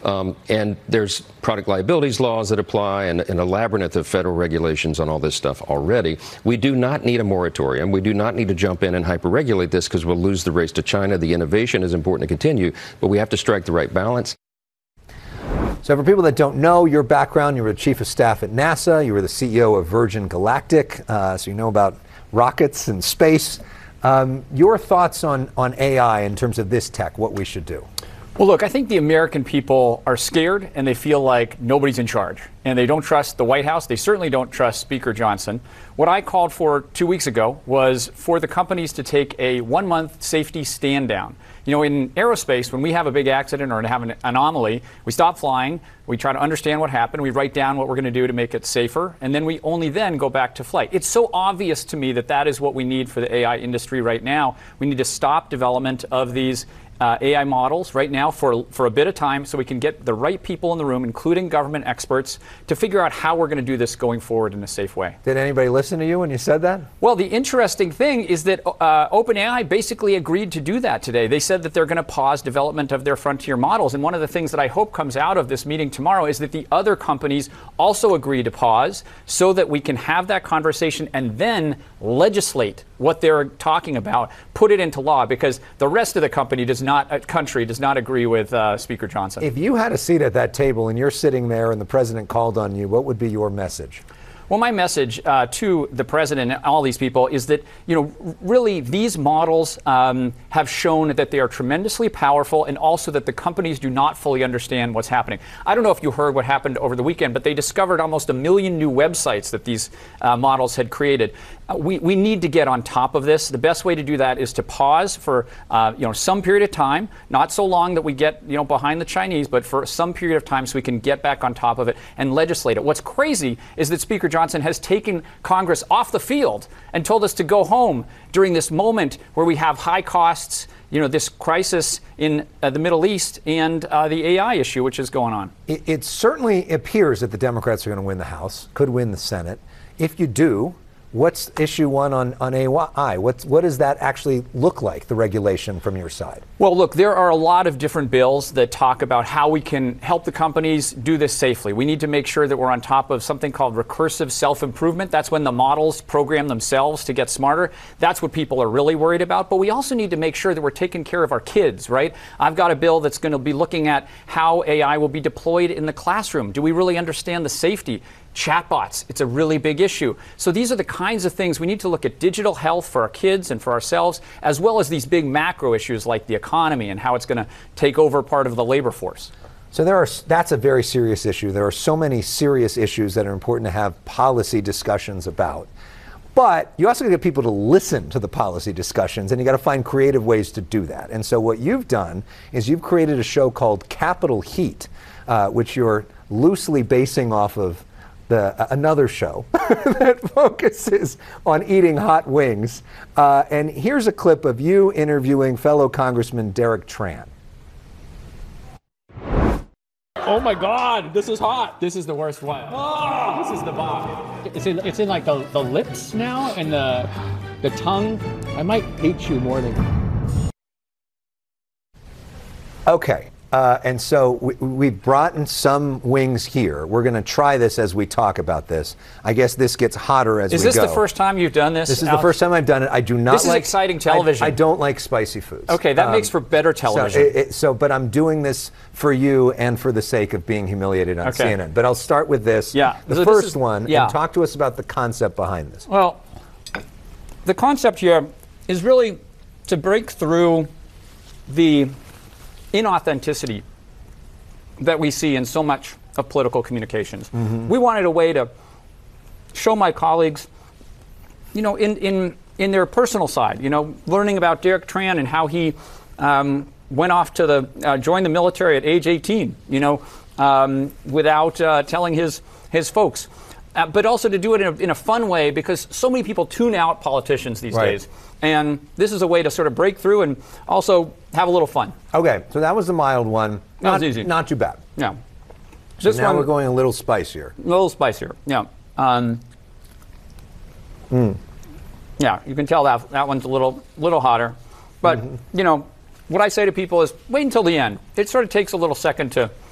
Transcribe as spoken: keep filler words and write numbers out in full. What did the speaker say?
Um, and there's product liabilities laws that apply and, and a labyrinth of federal regulations on all this stuff already. We do not need a moratorium. We do not need to jump in and hyper-regulate this because we'll lose the race to China. The innovation is important to continue, but we have to strike the right balance. So for people that don't know your background, you were the chief of staff at NASA. You were the C E O of Virgin Galactic, uh, so you know about rockets and space. Um, your thoughts on, on A I in terms of this tech, what we should do? Well, look, I think the American people are scared and they feel like nobody's in charge. And they don't trust the White House. They certainly don't trust Speaker Johnson. What I called for two weeks ago was for the companies to take a one-month safety stand down. You know, in aerospace, when we have a big accident or have an anomaly, we stop flying, we try to understand what happened, we write down what we're going to do to make it safer, and then we only then go back to flight. It's so obvious to me that that is what we need for the A I industry right now. We need to stop development of these Uh, A I models right now for for a bit of time so we can get the right people in the room, including government experts, to figure out how we're going to do this going forward in a safe way. Did anybody listen to you when you said that? Well, the interesting thing is that uh, OpenAI basically agreed to do that today. They said that they're going to pause development of their frontier models. And one of the things that I hope comes out of this meeting tomorrow is that the other companies also agree to pause so that we can have that conversation and then legislate what they're talking about, put it into law, because the rest of the company does not, uh, country does not agree with uh, Speaker Johnson. If you had a seat at that table and you're sitting there and the president called on you, what would be your message? Well, my message uh, to the president and all these people is that, you know, really these models um, have shown that they are tremendously powerful and also that the companies do not fully understand what's happening. I don't know if you heard what happened over the weekend, but they discovered almost a million new websites that these uh, models had created. Uh, we, we need to get on top of this. The best way to do that is to pause for, uh, you know, some period of time, not so long that we get, you know, behind the Chinese, but for some period of time so we can get back on top of it and legislate it. What's crazy is that Speaker Johnson has taken Congress off the field and told us to go home during this moment where we have high costs, you know, this crisis in uh, the Middle East and uh, the A I issue, which is going on. It, it certainly appears that the Democrats are going to win the House, could win the Senate. If you do, what's issue one on, on A I? What's, what does that actually look like, the regulation from your side? Well, look, there are a lot of different bills that talk about how we can help the companies do this safely. We need to make sure that we're on top of something called recursive self-improvement. That's when the models program themselves to get smarter. That's what people are really worried about. But we also need to make sure that we're taking care of our kids, right? I've got a bill that's going to be looking at how A I will be deployed in the classroom. Do we really understand the safety? Chatbots, it's a really big issue. So these are the kinds of things we need to look at: digital health for our kids and for ourselves, as well as these big macro issues like the economy and how it's going to take over part of the labor force. So there are, that's a very serious issue. There are so many serious issues that are important to have policy discussions about. But you also got to get people to listen to the policy discussions, and you got to find creative ways to do that. And so what you've done is you've created a show called Capitol Heat, uh, which you're loosely basing off of The, uh, another show that focuses on eating hot wings. Uh, and here's a clip of you interviewing fellow Congressman Derek Tran. Oh my God, this is hot. This is the worst one. Oh, this is the bomb. It's in, it's in like the, the lips now and the, the tongue. I might hate you more than... Okay. Uh, and so we, we've brought in some wings here. We're going to try this as we talk about this. I guess this gets hotter as we go. Is this the first time you've done this? This is Alex? the first time I've done it. I do not This like... is exciting television. I, I don't like spicy foods. Okay, that Um, makes for better television. So, it, it, so, but I'm doing this for you and for the sake of being humiliated on Okay. C N N. But I'll start with this, Yeah. the So this first is- one, yeah. and talk to us about the concept behind this. Well, the concept here is really to break through the inauthenticity that we see in so much of political communications. Mm-hmm. We wanted a way to show my colleagues, you know, in, in, in their personal side, you know, learning about Derek Tran and how he um, went off to the, uh, joined the military at age eighteen, you know, um, without uh, telling his, his folks. Uh, but also to do it in a, in a fun way, because so many people tune out politicians these Right. days. And this is a way to sort of break through and also have a little fun. Okay, so that was the mild one. That was Not, easy. not too bad. Yeah. So This now one, we're going a little spicier. a little spicier. Yeah. Um, Mm. Yeah, you can tell that that one's a little little hotter. But, Mm-hmm. you know, what I say to people is wait until the end. It sort of takes a little second to